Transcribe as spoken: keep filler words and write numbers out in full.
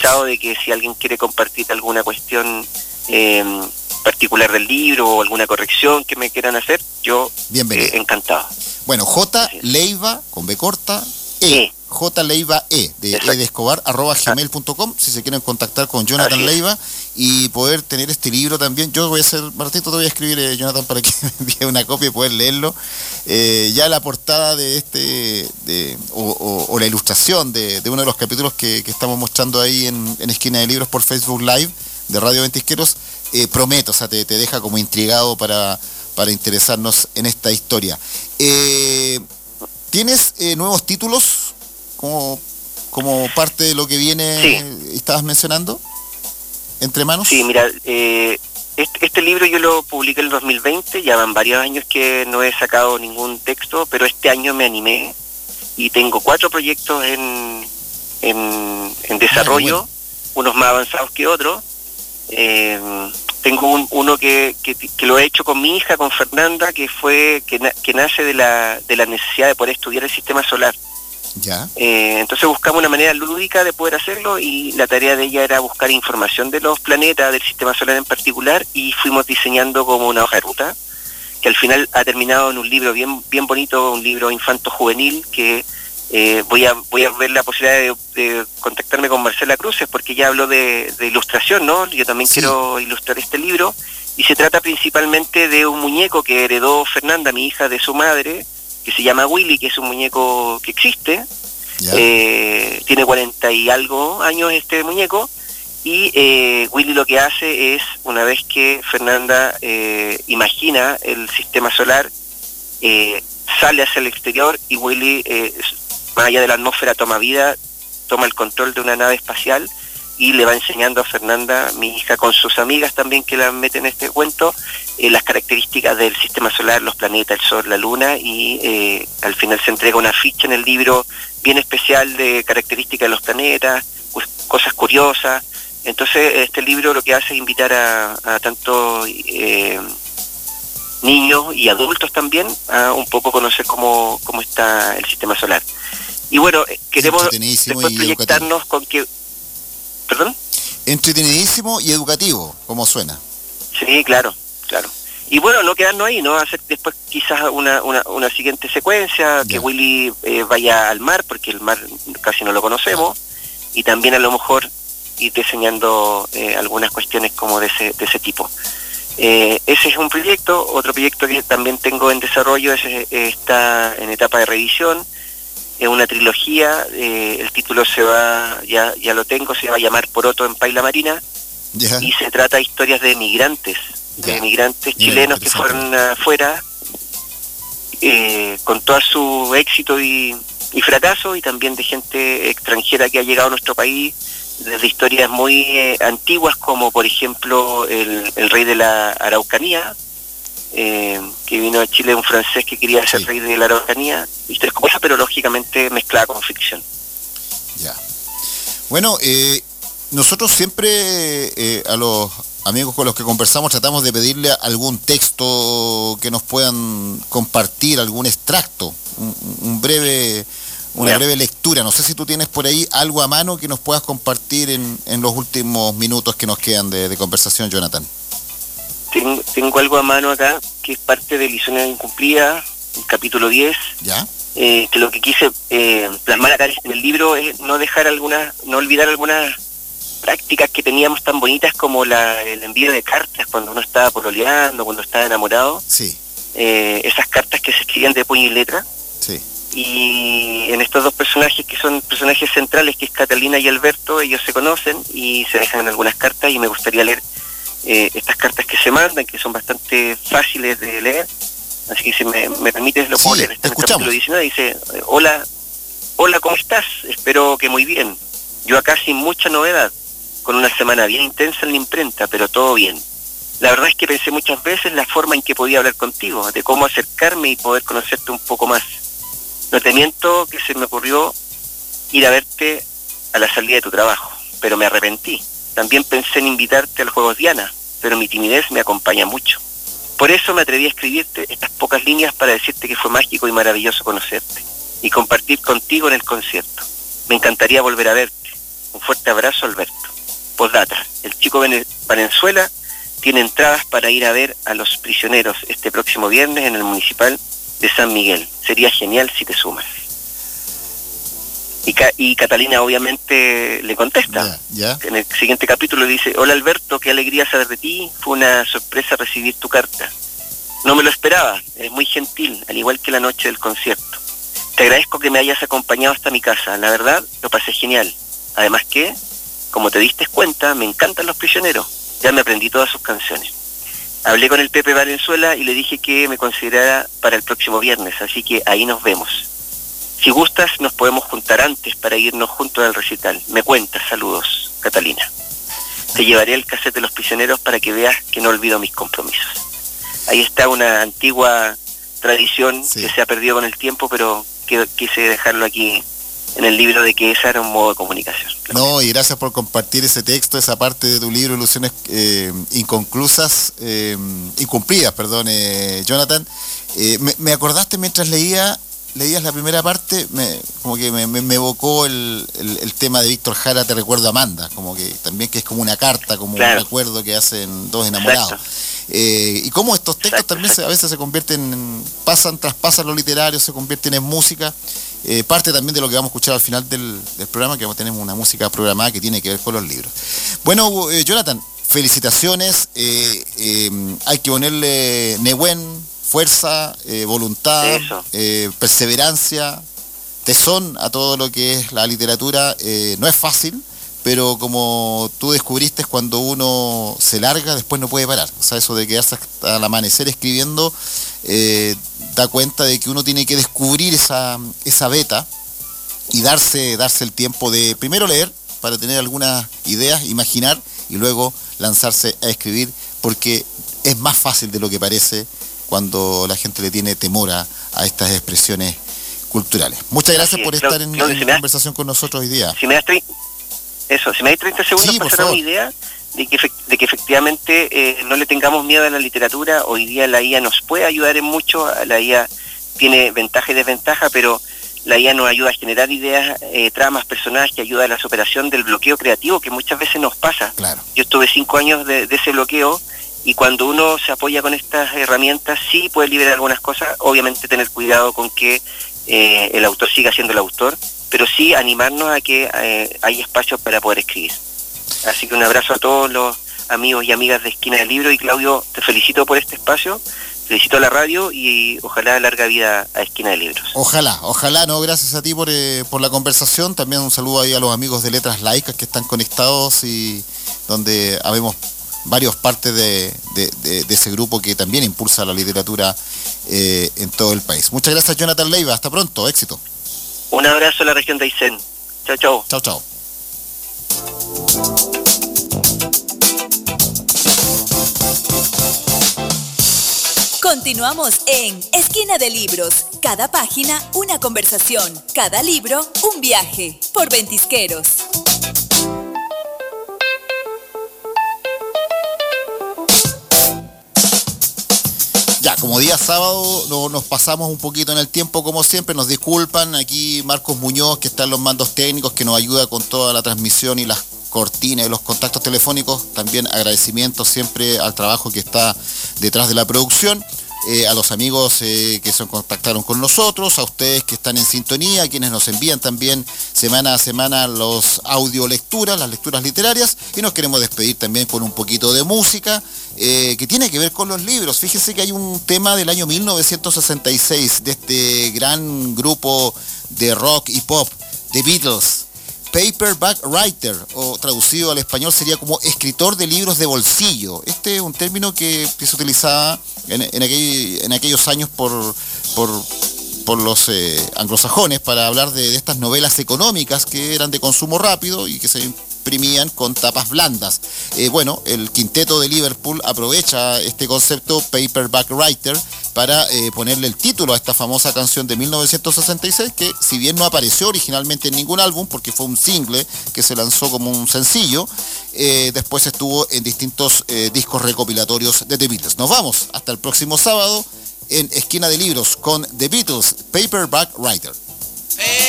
avisado de que si alguien quiere compartir alguna cuestión eh, particular del libro o alguna corrección que me quieran hacer, yo eh, encantado. Bueno, J Leiva, con B corta, E. Sí. J Leiva E, de E de Escobar, arroba gmail punto com, si se quieren contactar con Jonathan Así Leiva y poder tener este libro también. Yo voy a hacer, Martito, te voy a escribir, eh, Jonathan, para que me envíe una copia y poder leerlo. Eh, ya la portada de este, de, o, o, o la ilustración de, de uno de los capítulos que, que estamos mostrando ahí en, en Esquina de Libros por Facebook Live de Radio Ventisqueros, eh, prometo, o sea, te, te deja como intrigado para, para interesarnos en esta historia. Eh, ¿Tienes eh, nuevos títulos como, como parte de lo que viene, sí. estabas mencionando, entre manos? Sí, mira, eh, este, este libro yo lo publiqué en el dos mil veinte, ya van varios años que no he sacado ningún texto, pero este año me animé y tengo cuatro proyectos en, en, en desarrollo, bueno, bueno. unos más avanzados que otros. Eh, tengo un, uno que, que, que lo he hecho con mi hija, con Fernanda, que fue que, na, que nace de la, de la necesidad de poder estudiar el sistema solar. Ya. Eh, entonces buscamos una manera lúdica de poder hacerlo y la tarea de ella era buscar información de los planetas, del sistema solar en particular, y fuimos diseñando como una hoja de ruta que al final ha terminado en un libro bien bien bonito, un libro infanto-juvenil que eh, voy a voy a ver la posibilidad de, de contactarme con Marcela Cruces porque ella habló de, de ilustración, ¿no? Yo también sí. quiero ilustrar este libro y se trata principalmente de un muñeco que heredó Fernanda, mi hija, de su madre, que se llama Willy, que es un muñeco que existe, eh, tiene cuarenta y algo años este muñeco, y eh, Willy lo que hace es, una vez que Fernanda eh, imagina el sistema solar, eh, sale hacia el exterior y Willy, eh, más allá de la atmósfera, toma vida, toma el control de una nave espacial y le va enseñando a Fernanda, mi hija, con sus amigas también que la meten en este cuento, eh, las características del sistema solar, los planetas, el sol, la luna, y eh, al final se entrega una ficha en el libro bien especial de características de los planetas, pues, cosas curiosas. Entonces este libro lo que hace es invitar a, a tanto eh, niños y adultos también a un poco conocer cómo, cómo está el sistema solar. Y bueno, queremos después proyectarnos con que... ¿Perdón? Entretenidísimo y educativo, como suena. Sí, claro, claro. Y bueno, no quedarnos ahí, ¿no? Hacer después quizás una, una, una siguiente secuencia, ya. que Willy eh, vaya al mar, porque el mar casi no lo conocemos, ah. y también a lo mejor ir diseñando eh, algunas cuestiones como de ese, de ese tipo. Eh, ese es un proyecto. Otro proyecto que también tengo en desarrollo, ese, eh, está en etapa de revisión. Es una trilogía, eh, el título se va, ya ya lo tengo, se va a llamar Poroto en Paila Marina, yeah. y se trata de historias de migrantes, yeah. de migrantes chilenos yeah, que fueron afuera, eh, con todo su éxito y, y fracaso, y también de gente extranjera que ha llegado a nuestro país, desde historias muy eh, antiguas, como por ejemplo el, el rey de la Araucanía, Eh, que vino a Chile, un francés que quería ser sí. rey de la Araucanía, historias como esa, pero lógicamente mezclada con ficción. Ya. Bueno, eh, nosotros siempre eh, a los amigos con los que conversamos tratamos de pedirle algún texto que nos puedan compartir, algún extracto, un, un breve, una ya. breve lectura. No sé si tú tienes por ahí algo a mano que nos puedas compartir en, en los últimos minutos que nos quedan de, de conversación, Jonathan. Tengo, tengo algo a mano acá, que es parte de Visiones Incumplidas, el capítulo diez, ¿ya? Eh, que lo que quise eh, plasmar acá en el libro es no dejar algunas, no olvidar algunas prácticas que teníamos tan bonitas como la, el envío de cartas cuando uno estaba pololeando, cuando estaba enamorado. Sí. Eh, esas cartas que se escribían de puño y letra. Sí. Y en estos dos personajes que son personajes centrales, que es Catalina y Alberto, ellos se conocen y se dejan algunas cartas, y me gustaría leer Eh, estas cartas que se mandan, que son bastante fáciles de leer, así que si me, me permites lo puedo sí, leer. Está en el capítulo diecinueve, dice: hola, hola, ¿cómo estás? Espero que muy bien. Yo acá sin mucha novedad, con una semana bien intensa en la imprenta, pero todo bien. La verdad es que pensé muchas veces la forma en que podía hablar contigo, de cómo acercarme y poder conocerte un poco más. No te miento que se me ocurrió ir a verte a la salida de tu trabajo, pero me arrepentí. También pensé en invitarte a los Juegos Diana, pero mi timidez me acompaña mucho. Por eso me atreví a escribirte estas pocas líneas para decirte que fue mágico y maravilloso conocerte y compartir contigo en el concierto. Me encantaría volver a verte. Un fuerte abrazo, Alberto. Postdata, el Chico Valenzuela tiene entradas para ir a ver a los prisioneros este próximo viernes en el Municipal de San Miguel. Sería genial si te sumas. Y, Ca- y Catalina obviamente le contesta. Yeah, yeah. En el siguiente capítulo dice: hola Alberto, qué alegría saber de ti, fue una sorpresa recibir tu carta. No me lo esperaba, es muy gentil, al igual que la noche del concierto. Te agradezco que me hayas acompañado hasta mi casa, la verdad lo pasé genial. Además que, como te diste cuenta, me encantan los prisioneros, ya me aprendí todas sus canciones. Hablé con el Pepe Valenzuela y le dije que me considerara para el próximo viernes, así que ahí nos vemos. Si gustas, nos podemos juntar antes para irnos juntos al recital. Me cuentas, saludos, Catalina. Te llevaré el cassette de los prisioneros para que veas que no olvido mis compromisos. Ahí está una antigua tradición sí. que se ha perdido con el tiempo, pero que quise dejarlo aquí en el libro de que ese era un modo de comunicación. No, y gracias por compartir ese texto, esa parte de tu libro, Ilusiones eh, inconclusas, eh, incumplidas, perdón, eh, Jonathan. Eh, me, me acordaste mientras leía, leías la primera parte, me, como que me, me, me evocó el, el, el tema de Víctor Jara, Te recuerdo Amanda, como que también que es como una carta, como claro. un recuerdo que hacen dos enamorados. Eh, y cómo estos textos exacto, también exacto. Se, a veces se convierten en, pasan, traspasan lo literario, se convierten en música. Eh, parte también de lo que vamos a escuchar al final del, del programa, que tenemos una música programada que tiene que ver con los libros. Bueno, eh, Jonathan, felicitaciones, eh, eh, hay que ponerle Nehuen, fuerza, eh, voluntad, eh, perseverancia, tesón a todo lo que es la literatura. Eh, no es fácil, pero como tú descubriste, cuando uno se larga, después no puede parar. O sea, eso de quedarse hasta el amanecer escribiendo, eh, da cuenta de que uno tiene que descubrir esa, esa beta y darse, darse el tiempo de primero leer, para tener algunas ideas, imaginar, y luego lanzarse a escribir, porque es más fácil de lo que parece cuando la gente le tiene temor a, a estas expresiones culturales. Muchas gracias por estar en, en si conversación da, con nosotros hoy día. Si me das Eso, si me hay treinta segundos sí, para hacer una idea de que, de que efectivamente eh, no le tengamos miedo a la literatura. Hoy día la I A nos puede ayudar en mucho, la I A tiene ventaja y desventaja, pero la I A nos ayuda a generar ideas, eh, tramas, personajes, que ayuda a la superación del bloqueo creativo que muchas veces nos pasa. Claro. Yo estuve cinco años de, de ese bloqueo, y cuando uno se apoya con estas herramientas sí puede liberar algunas cosas, obviamente tener cuidado con que eh, el autor siga siendo el autor, pero sí animarnos a que eh, hay espacios para poder escribir. Así que un abrazo a todos los amigos y amigas de Esquina del Libro, y Claudio, te felicito por este espacio, felicito a la radio y ojalá larga vida a Esquina de Libros. Ojalá, ojalá, no, gracias a ti por, eh, por la conversación. También un saludo ahí a los amigos de Letras Laicas que están conectados y donde habemos varios partes de, de, de, de ese grupo que también impulsa la literatura eh, en todo el país. Muchas gracias, Jonathan Leiva, hasta pronto, éxito. Un abrazo a la región de Aysén. Chao, chao. Chao, chao. Continuamos en Esquina de Libros. Cada página, una conversación. Cada libro, un viaje. Por Ventisqueros. Ya, como día sábado no, nos pasamos un poquito en el tiempo, como siempre, nos disculpan. Aquí Marcos Muñoz, que está en los mandos técnicos, que nos ayuda con toda la transmisión y las cortinas y los contactos telefónicos. También agradecimientos siempre al trabajo que está detrás de la producción. Eh, a los amigos eh, que se contactaron con nosotros, a ustedes que están en sintonía, a quienes nos envían también semana a semana los audiolecturas, las lecturas literarias, y nos queremos despedir también con un poquito de música eh, que tiene que ver con los libros. Fíjense que hay un tema del año mil novecientos sesenta y seis de este gran grupo de rock y pop, The Beatles. Paperback writer, o traducido al español sería como escritor de libros de bolsillo. Este es un término que, que se utilizaba en, en, aquel, en aquellos años por, por, por los eh, anglosajones para hablar de, de estas novelas económicas que eran de consumo rápido y que se imprimían con tapas blandas. Eh, bueno, el quinteto de Liverpool aprovecha este concepto Paperback writer para eh, ponerle el título a esta famosa canción de mil novecientos sesenta y seis, que si bien no apareció originalmente en ningún álbum, porque fue un single que se lanzó como un sencillo, eh, después estuvo en distintos eh, discos recopilatorios de The Beatles. Nos vamos hasta el próximo sábado en Esquina de Libros con The Beatles, Paperback Writer.